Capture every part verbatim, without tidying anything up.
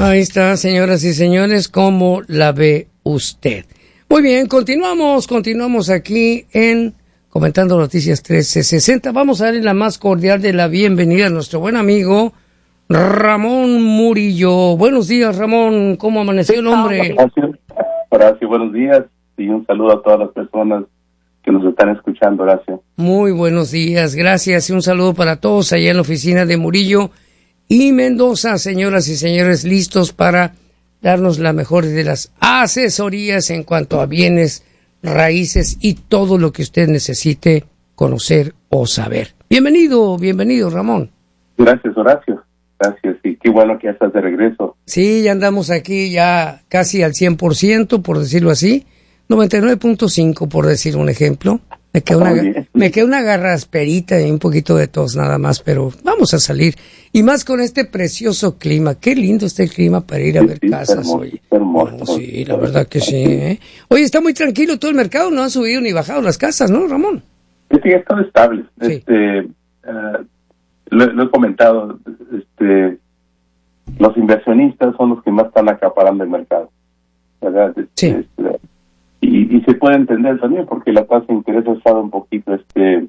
Ahí está, señoras y señores, ¿cómo la ve usted? Muy bien, continuamos, continuamos aquí en Comentando Noticias trece sesenta. Vamos a darle la más cordial de la bienvenida a nuestro buen amigo Ramón Murillo. Buenos días, Ramón, ¿cómo amaneció el hombre? Gracias, Horacio, buenos días y un saludo a todas las personas que nos están escuchando, Horacio. Muy buenos días, gracias y un saludo para todos allá en la oficina de Murillo y Mendoza, señoras y señores, listos para darnos la mejor de las asesorías en cuanto a bienes, raíces y todo lo que usted necesite conocer o saber. Bienvenido, bienvenido, Ramón. Gracias, Horacio. Gracias, y qué bueno que ya estás de regreso. Sí, ya andamos aquí ya casi al cien por ciento, por decirlo así, noventa y nueve punto cinco por decir un ejemplo. Me queda una, me queda una garrasperita y un poquito de tos nada más, pero vamos a salir. Y más con este precioso clima. Qué lindo está el clima para ir a sí, ver sí, casas, hermoso, oye. Hermoso. No, sí, la verdad que sí, ¿eh? Oye, está muy tranquilo todo el mercado, no han subido ni bajado las casas, ¿no, Ramón? Sí, sí, están estables. Sí. Este, uh, lo, lo he comentado, este, los inversionistas son los que más están acaparando el mercado, ¿verdad? Este, Sí. Este, y, y se puede entender también porque la tasa de interés ha estado un poquito este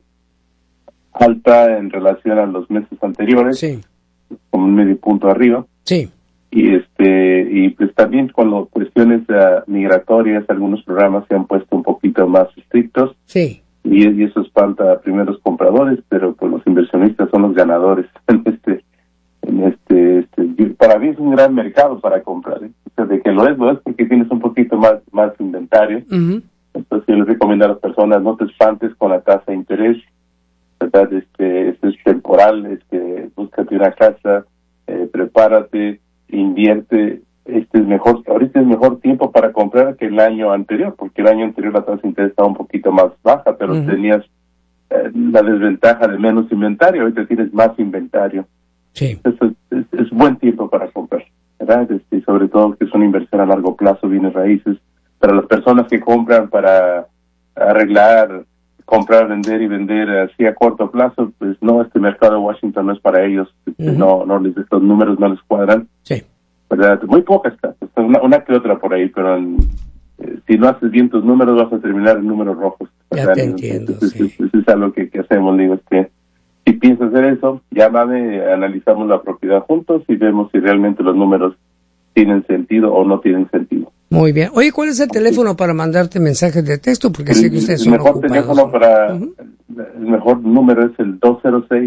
alta en relación a los meses anteriores, Sí. como un medio punto arriba. Sí. Y este y pues también con las cuestiones uh, migratorias, algunos programas se han puesto un poquito más estrictos. Sí. Y, y eso espanta a primeros compradores, pero pues los inversionistas son los ganadores en este en este, este para mí es un gran mercado para comprar, ¿eh? O sea, de que lo es, lo es porque tienes un poquito más más inventario. Uh-huh. Entonces yo les recomiendo a las personas, no te espantes con la tasa de interés, ¿verdad? Este, este es temporal, este, búscate una casa, eh, prepárate, invierte. Este es mejor, ahorita es mejor tiempo para comprar que el año anterior, porque el año anterior la tasa de interés estaba un poquito más baja, pero uh-huh. tenías eh, la desventaja de menos inventario, ahorita tienes más inventario. Sí. Entonces es, es, es buen tiempo para comprar, ¿verdad? Este, sobre todo que es una inversión a largo plazo, bienes raíces. Para las personas que compran para arreglar, comprar, vender y vender así a corto plazo, pues no, este mercado de Washington no es para ellos, este, uh-huh. no, no les, los números no les cuadran. Sí. ¿Verdad? Muy pocas casas, una, una que otra por ahí, pero en, eh, si no haces bien tus números vas a terminar en números rojos. Ya ¿verdad? te entiendo, Entonces, sí. Eso es, es algo que, que hacemos, digo, este, si piensas hacer eso, llámame, analizamos la propiedad juntos y vemos si realmente los números tienen sentido o no tienen sentido. Muy bien. Oye, ¿cuál es el teléfono para mandarte mensajes de texto? Porque el, sé que ustedes el son mejor ocupados. teléfono para, uh-huh. el mejor número es el dos cero seis,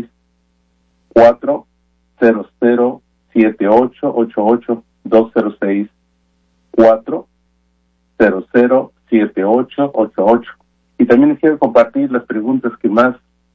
cuatro cero cero, siete ocho ocho ocho. dos cero seis, cuatro cero cero, siete ocho ocho ocho. Y también les quiero compartir las preguntas que más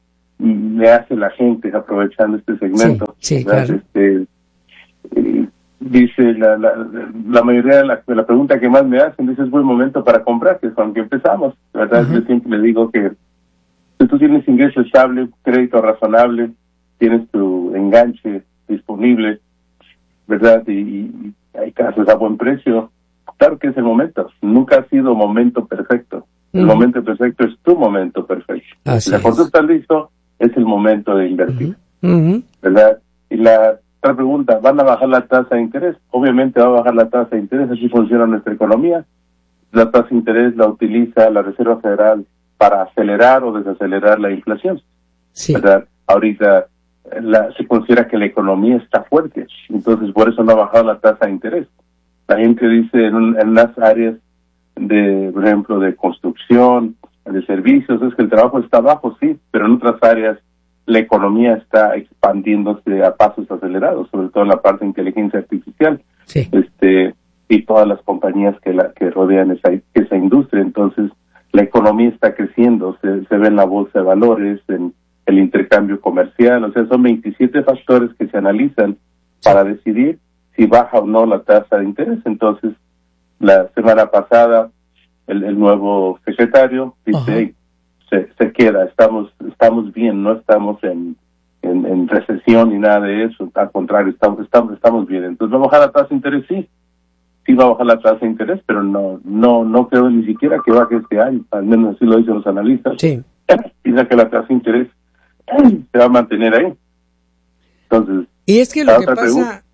me hace la gente aprovechando este segmento. Sí, sí, claro. Este, eh, dice la, la, la mayoría de la, de la pregunta que más me hacen, dice, es buen momento para comprar, que es con que empezamos, ¿verdad? Uh-huh. Yo siempre le digo que si tú tienes ingreso estable, crédito razonable, tienes tu enganche disponible, ¿verdad? Y, y hay casas a buen precio. Claro que es el momento. Nunca ha sido momento perfecto. El uh-huh. momento perfecto es tu momento perfecto. Así si cuando tú estás listo, es el momento de invertir. Uh-huh. ¿Verdad? Y la otra pregunta, ¿van a bajar la tasa de interés? Obviamente va a bajar la tasa de interés. Así funciona nuestra economía. La tasa de interés la utiliza la Reserva Federal para acelerar o desacelerar la inflación. Sí. ¿Verdad? Ahorita La, se considera que la economía está fuerte, entonces por eso no ha bajado la tasa de interés. La gente dice en, un, en unas áreas de, por ejemplo, de construcción, de servicios, es que el trabajo está bajo, sí, pero en otras áreas la economía está expandiéndose a pasos acelerados, sobre todo en la parte de inteligencia artificial, sí. este y todas las compañías que la que rodean esa, esa industria. Entonces la economía está creciendo, se, se ve en la bolsa de valores, en el intercambio comercial, o sea, son veintisiete factores que se analizan para decidir si baja o no la tasa de interés. Entonces, la semana pasada, el, el nuevo secretario dice, se, se queda, estamos estamos bien, no estamos en, en, en recesión ni nada de eso, al contrario, estamos, estamos, estamos bien. Entonces, ¿va a bajar la tasa de interés? Sí, sí va a bajar la tasa de interés, pero no no no creo ni siquiera que baje este año, al menos así lo dicen los analistas. Sí. Piensa que la tasa de interés se va a mantener ahí. Entonces, y es que lo que pasa,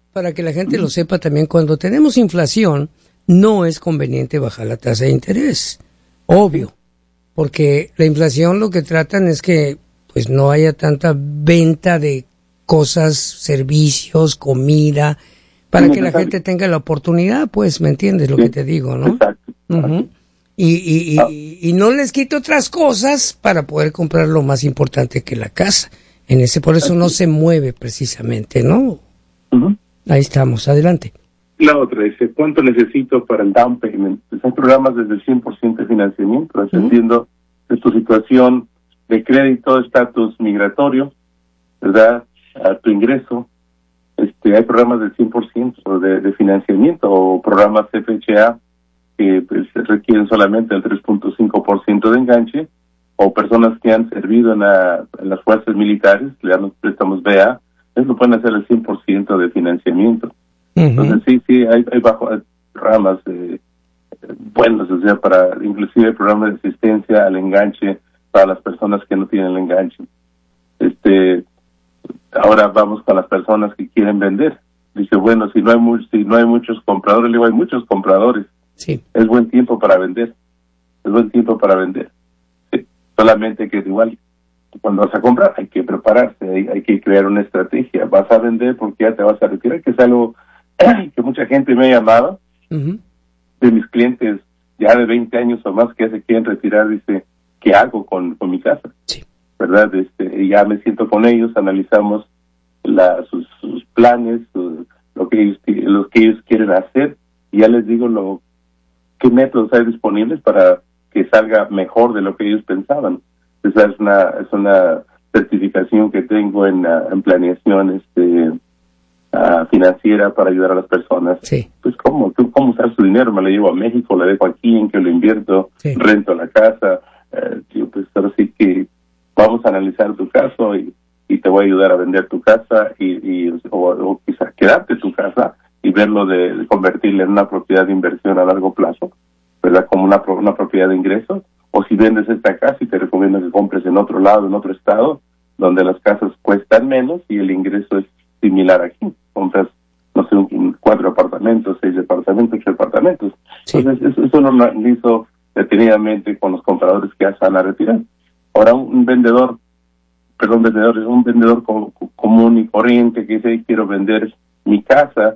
para que la gente lo sepa también, cuando tenemos inflación, no es conveniente bajar la tasa de interés. Obvio. Porque la inflación lo que tratan es que pues no haya tanta venta de cosas, servicios, comida, para sí, que la gente tenga la oportunidad, pues, ¿me entiendes lo sí, que te digo, no? Exacto. Uh-huh. Y, y, y, ah. y, y no les quito otras cosas para poder comprar lo más importante que la casa. En ese, por eso Así. no se mueve precisamente, ¿no? Uh-huh. Ahí estamos, adelante. La otra dice, ¿cuánto necesito para el down payment? Pues hay programas desde el cien por ciento de financiamiento, dependiendo uh-huh. de tu situación de crédito, estatus migratorio, ¿verdad? A tu ingreso. Este, hay programas del cien por ciento de, de financiamiento o programas F H A que pues, requieren solamente el tres punto cinco por ciento de enganche, o personas que han servido en, la, en las fuerzas militares, le dan los préstamos B A, eso pueden hacer el cien por ciento de financiamiento. Uh-huh. Entonces sí, sí, hay, hay bajo hay programas eh, buenos, o sea, para inclusive programas de asistencia al enganche para las personas que no tienen el enganche. Este, ahora vamos con las personas que quieren vender. Dice, bueno, si no hay muchos, si no hay muchos compradores, le digo, hay muchos compradores. Sí. Es buen tiempo para vender. Es buen tiempo para vender. Sí. Solamente que igual, cuando vas a comprar, hay que prepararse, hay, hay que crear una estrategia. Vas a vender porque ya te vas a retirar, que es algo que mucha gente me ha llamado, uh-huh. de mis clientes ya de veinte años o más que ya se quieren retirar, dice, ¿qué hago con, con mi casa? Sí. ¿Verdad? Este, ya me siento con ellos, analizamos la, sus, sus planes, su, lo que ellos, lo que ellos quieren hacer, y ya les digo lo qué métodos hay disponibles para que salga mejor de lo que ellos pensaban. Esa es una es una certificación que tengo en, uh, en planeación este uh, financiera para ayudar a las personas. Sí. Pues cómo, cómo usar su dinero, me lo llevo a México, lo dejo aquí, en que lo invierto, sí. rento la casa, uh, tío, pues ahora sí que vamos a analizar tu caso y, y te voy a ayudar a vender tu casa y, y o, o quizás quedarte tu casa y verlo de, de convertirla en una propiedad de inversión a largo plazo, ¿verdad? Como una, una propiedad de ingresos. O si vendes esta casa y te recomiendo que compres en otro lado, en otro estado, donde las casas cuestan menos y el ingreso es similar aquí. Compras, no sé, un, cuatro apartamentos, seis departamentos, ocho departamentos. Sí. Entonces, eso, eso lo analizo detenidamente con los compradores que ya se van a retirar. Ahora, un, un vendedor, perdón, vendedor, es un vendedor co- común y corriente que dice, quiero vender mi casa,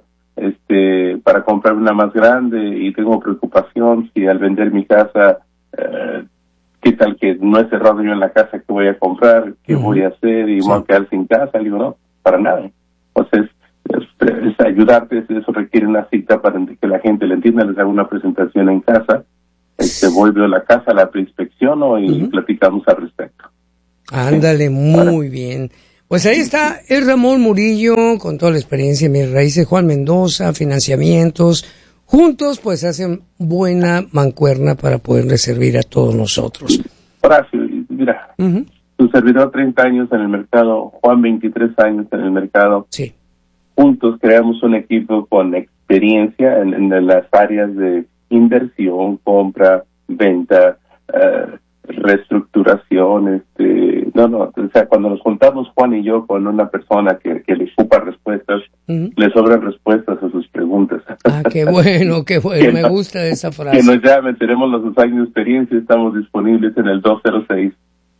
este para comprar una más grande y tengo preocupación si al vender mi casa eh, qué tal que no he cerrado yo en la casa que voy a comprar, qué uh-huh. voy a hacer y sí. me voy a quedar sin casa. Le digo, no, para nada. Entonces es, es ayudarte, eso requiere una cita para que la gente le entienda, les hago una presentación en casa, este voy, veo la casa, la preinspecciono y uh-huh. platicamos al respecto. Ándale, ¿sí? Muy Ahora, bien. Pues ahí está el Ramón Murillo, con toda la experiencia en mis raíces, Juan Mendoza, financiamientos. Juntos, pues, hacen buena mancuerna para poderle servir a todos nosotros. Horacio, mira, uh-huh. tu servidor treinta años en el mercado, Juan veintitrés años en el mercado. Sí. Juntos creamos un equipo con experiencia en, en las áreas de inversión, compra, venta, uh, reestructuración, este, no, no, o sea, cuando nos juntamos Juan y yo con una persona que, que le ocupa respuestas, uh-huh. le sobran respuestas a sus preguntas. Ah, qué bueno, qué bueno, me no, gusta esa frase. Que nos llamen, tenemos los años de experiencia, estamos disponibles en el dos cero seis,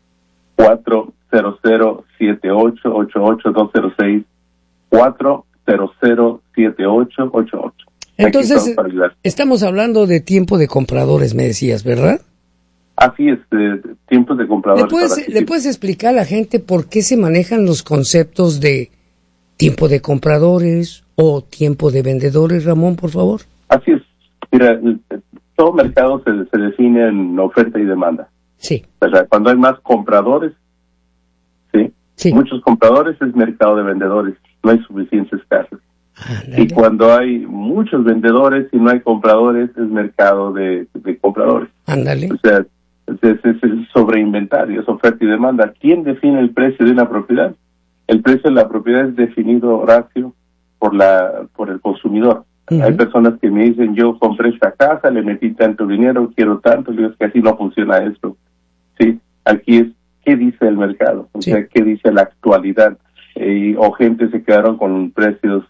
cuatro cero cero, siete ocho ocho ocho, dos cero seis, cuatro cero cero, siete ocho ocho ocho. Entonces, estamos hablando de tiempo de compradores, me decías, ¿verdad? Así es, de, de tiempos de compradores. ¿Le puedes, ¿Le puedes explicar a la gente por qué se manejan los conceptos de tiempo de compradores o tiempo de vendedores, Ramón, por favor? Así es. Mira, todo mercado se, se define en oferta y demanda. Sí. O sea, cuando hay más compradores, ¿sí? Sí. Muchos compradores es mercado de vendedores, no hay suficientes casas. Ah, y cuando hay muchos vendedores y no hay compradores, es mercado de, de compradores. Ándale. O sea, es, es el sobreinventario, es oferta y demanda. ¿Quién define el precio de una propiedad? El precio de la propiedad es definido, Horacio, por la por el consumidor. Uh-huh. Hay personas que me dicen, yo compré esta casa, le metí tanto dinero, quiero tanto, le digo, es que así no funciona esto. Sí, aquí es, ¿qué dice el mercado? O sí. sea, ¿qué dice la actualidad? Eh, o gente se quedaron con precios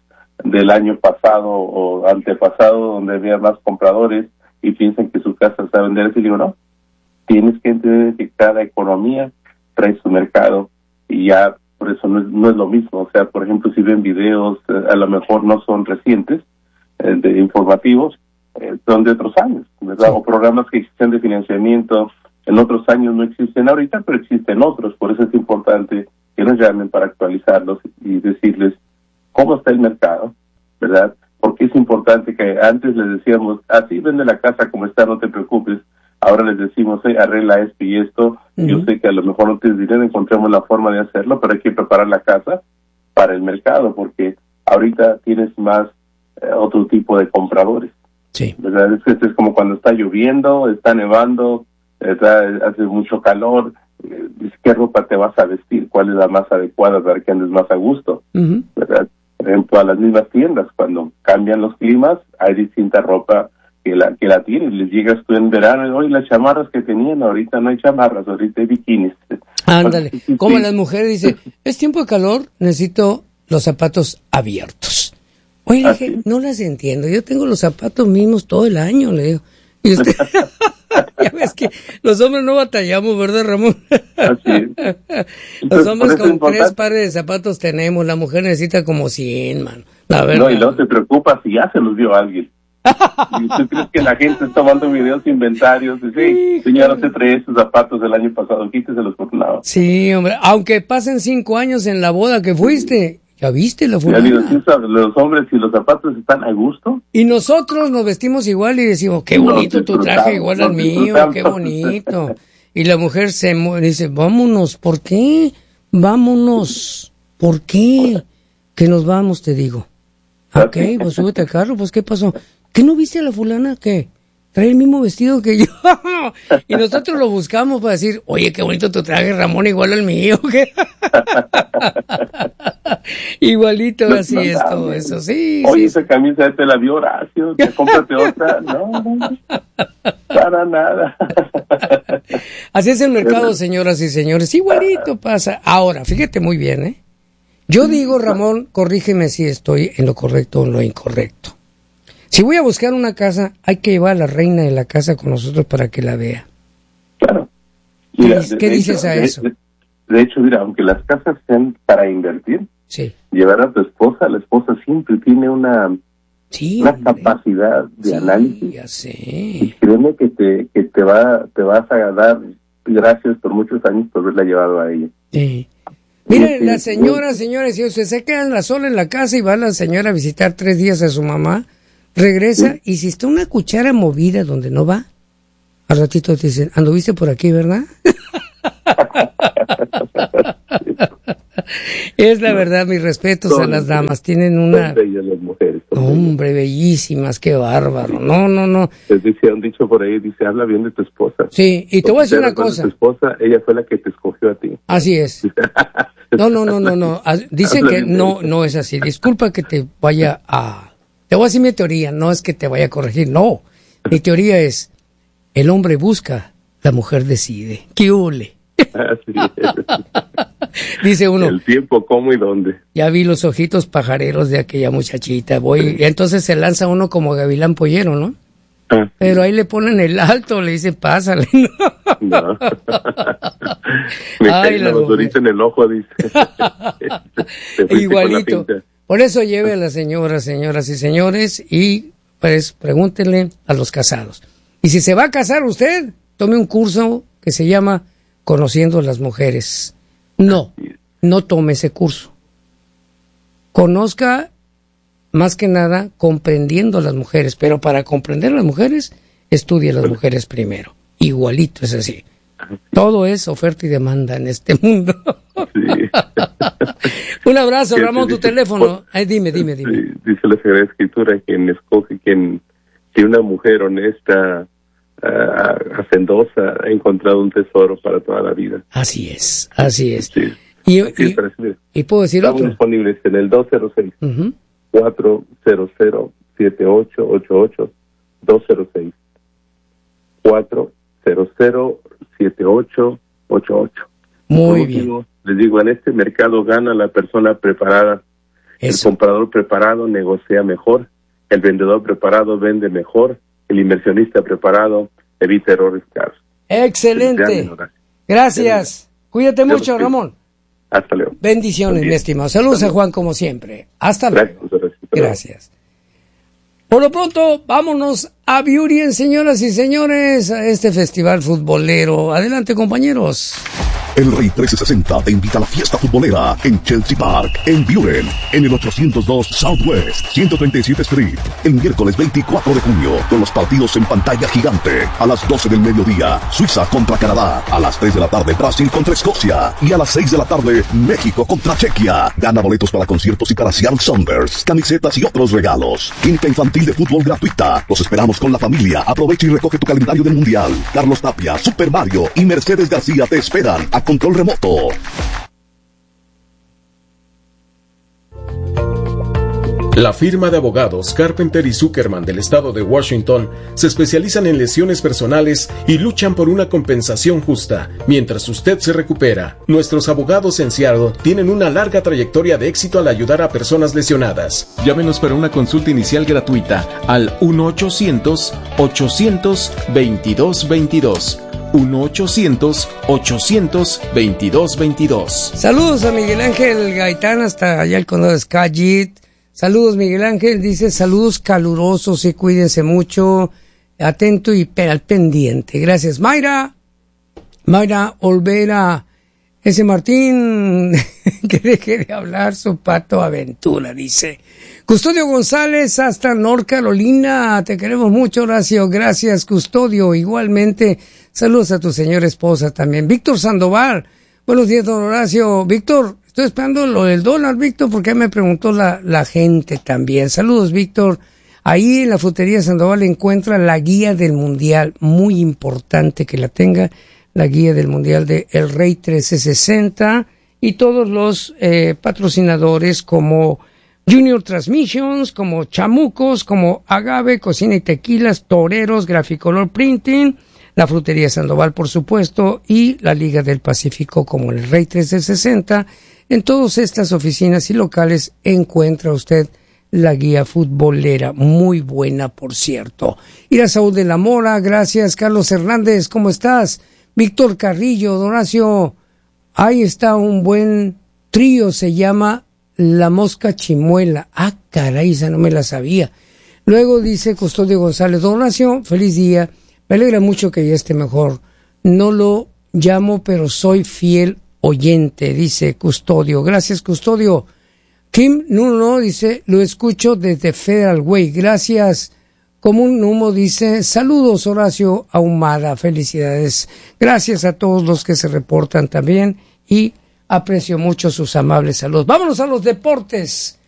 del año pasado o antepasado, donde había más compradores y piensan que su casa se va a vender. Y digo, no, tienes que entender que cada economía trae su mercado y ya por eso no es, no es lo mismo. O sea, por ejemplo, si ven videos, eh, a lo mejor no son recientes, eh, de informativos, eh, son de otros años, ¿verdad? Sí. O programas que existen de financiamiento en otros años no existen ahorita, pero existen otros. Por eso es importante que nos llamen para actualizarlos y decirles cómo está el mercado, ¿verdad? Porque es importante que antes les decíamos, ah, sí, vende la casa como está, no te preocupes. Ahora les decimos, hey, arregla esto y esto. Uh-huh. Yo sé que a lo mejor no tienes dinero, encontremos la forma de hacerlo, pero hay que preparar la casa para el mercado, porque ahorita tienes más eh, otro tipo de compradores. Sí. ¿Verdad? Es, es como cuando está lloviendo, está nevando, está, hace mucho calor. Eh, ¿Qué ropa te vas a vestir? ¿Cuál es la más adecuada para que andes más a gusto? Uh-huh. ¿Verdad? Por ejemplo, a las mismas tiendas, cuando cambian los climas, hay distinta ropa que la que la tienes. Les llegas tú en verano, hoy las chamarras que tenían, ahorita no hay chamarras, ahorita hay bikinis. Ándale, como las mujeres dicen, es tiempo de calor, necesito los zapatos abiertos. Oye, le dije, no las entiendo, yo tengo los zapatos mismos todo el año, le digo. Y usted, ya ves que los hombres no batallamos, ¿verdad, Ramón? Así es. Los hombres con tres pares de zapatos tenemos, la mujer necesita como cien, man. La verdad. No, y luego te preocupas si ya se los dio alguien. ¿Y tú crees que la gente está tomando videos inventarios? Y, sí, señora, se trae estos zapatos del año pasado, quíteselos por un lado. Sí, hombre, aunque pasen cinco años en la boda que fuiste, ya viste la fulana. Ya digo, los hombres, si los zapatos están a gusto. Y nosotros nos vestimos igual y decimos, qué bonito tu traje, igual al mío, qué bonito. Y la mujer se dice, vámonos, ¿por qué? Vámonos, ¿por qué? Que nos vamos, te digo. Ok, pues súbete al carro, pues ¿qué pasó? ¿Qué no viste a la fulana? ¿Qué? Trae el mismo vestido que yo. Y nosotros lo buscamos para decir, oye, qué bonito tu traje, Ramón, igual al mío. ¿Qué? Igualito, no, así no, es no, todo no. Eso, sí. Oye, sí, esa sí. camisa te la dio Horacio, te cómprate otra. No, no, para nada. Así es el mercado, señoras y señores. Igualito pasa. Ahora, fíjate muy bien, ¿eh? Yo digo, Ramón, corrígeme si estoy en lo correcto o en lo incorrecto. Si voy a buscar una casa, hay que llevar a la reina de la casa con nosotros para que la vea. Claro. Mira, ¿Qué, de, ¿qué de dices hecho, a de, eso? De, de hecho, mira, aunque las casas sean para invertir, sí. llevar a tu esposa, la esposa siempre tiene una, sí, una capacidad de sí, análisis. Ya sé. Y créeme que te, que te va, te vas a dar gracias por muchos años por haberla llevado a ella. Sí. Miren, la señora, señores, si usted se queda sola en la casa y va la señora a visitar tres días a su mamá, regresa, ¿sí? Y si está una cuchara movida donde no va, al ratito te dicen, anduviste por aquí, ¿verdad? Es la verdad, mis respetos son, a las damas, tienen una... bellas las mujeres. Hombre, bellas. Bellísimas, qué bárbaro, no, no, no. Les dice, han dicho por ahí, dice, habla bien de tu esposa. Sí, y te voy a decir una cosa. Tu esposa, ella fue la que te escogió a ti. Así es. No, no, no, no, no, dicen que no, no es así, disculpa que te vaya a... Te voy a decir mi teoría, no es que te vaya a corregir, no. Mi teoría es, el hombre busca, la mujer decide. ¿Qué hule? Así es. Dice uno. El tiempo, cómo y dónde. Ya vi los ojitos pajareros de aquella muchachita, voy. Y entonces se lanza uno como gavilán pollero, ¿no? Ah. Pero ahí le ponen el alto, le dicen, pásale. No. Me cae la basurita en el ojo, dice. Igualito. Por eso lleve a las señoras, señoras y señores, y pues pregúntenle a los casados. Y si se va a casar usted, tome un curso que se llama Conociendo a las Mujeres. No, no tome ese curso. Conozca más que nada comprendiendo a las mujeres, pero para comprender a las mujeres, estudie a las mujeres primero. Igualito es así. Todo es oferta y demanda en este mundo. Sí. Un abrazo, Ramón, tu dice, teléfono. Ay, dime, dime, dime. Sí, dice la Sagrada Escritura, quien escoge, quien, que una mujer honesta, uh, hacendosa, ha encontrado un tesoro para toda la vida. Así es, así es. Sí. Y, así y, es, y puedo decir Estamos otro. disponibles en el dos cero seis, cuatro cero cero, siete ocho ocho ocho, dos cero seis, cuatro cero cero, siete ocho ocho ocho. Muy bien. Les digo, en este mercado gana la persona preparada Eso. El comprador preparado negocia mejor, el vendedor preparado vende mejor, el inversionista preparado evita errores caros. Excelente. Gracias. Cuídate mucho, Ramón. Hasta luego. Bendiciones, mi estimado. Saludos a Juan como siempre. Hasta luego. Gracias. Gracias. Por lo pronto, vámonos a Burien, señoras y señores, a este festival futbolero. Adelante, compañeros. El Rey trescientos sesenta te invita a la fiesta futbolera en Chelsea Park, en Burien, en el ochocientos dos Southwest, ciento treinta y siete Street, el miércoles veinticuatro de junio, con los partidos en pantalla gigante. A las doce del mediodía, Suiza contra Canadá. A las tres de la tarde, Brasil contra Escocia. Y a las seis de la tarde, México contra Chequia. Gana boletos para conciertos y para Seattle Sounders, camisetas y otros regalos. Clínica infantil de fútbol gratuita. Los esperamos con la familia. Aprovecha y recoge tu calendario del Mundial. Carlos Tapia, Super Mario y Mercedes García te esperan a control remoto. La firma de abogados Carpenter y Zuckerman del estado de Washington se especializan en lesiones personales y luchan por una compensación justa mientras usted se recupera. Nuestros abogados en Seattle tienen una larga trayectoria de éxito al ayudar a personas lesionadas. Llámenos para una consulta inicial gratuita al uno ochocientos ochocientos veintidós veintidós. uno ochocientos ochocientos veintidós veintidós. Saludos a Miguel Ángel Gaitán hasta allá el condado de Skagit. Saludos, Miguel Ángel, dice saludos calurosos y cuídense mucho, atento y al pendiente. Gracias. Mayra, Mayra Olvera, ese Martín, que deje de hablar su pato aventura, dice. Custodio González hasta North Carolina, te queremos mucho, Horacio, gracias, Custodio, igualmente. Saludos a tu señora esposa también. Víctor Sandoval, buenos días, don Horacio. Víctor, estoy esperando lo del dólar, Víctor, porque me preguntó la, la gente también. Saludos, Víctor. Ahí en la frutería Sandoval encuentra la guía del Mundial. Muy importante que la tenga, la guía del Mundial de El Rey trescientos sesenta y todos los eh, patrocinadores como Junior Transmissions, como Chamucos, como Agave, Cocina y Tequilas, Toreros, Graficolor Printing, la frutería Sandoval, por supuesto, y la Liga del Pacífico como El Rey trescientos sesenta. En todas estas oficinas y locales encuentra usted la guía futbolera, muy buena, por cierto. Ira Saúl de la Mora, gracias. Carlos Hernández, ¿cómo estás? Víctor Carrillo, Donacio, ahí está un buen trío, se llama La Mosca Chimuela. Ah, caray, esa no me la sabía. Luego dice Custodio González, Donacio, feliz día. Me alegra mucho que ya esté mejor. No lo llamo, pero soy fiel oyente, dice Custodio. Gracias, Custodio. Kim Nuno dice, lo escucho desde Federal Way. Gracias. Como un humo dice, saludos, Horacio Ahumada. Felicidades. Gracias a todos los que se reportan también y aprecio mucho sus amables saludos. Vámonos a los deportes.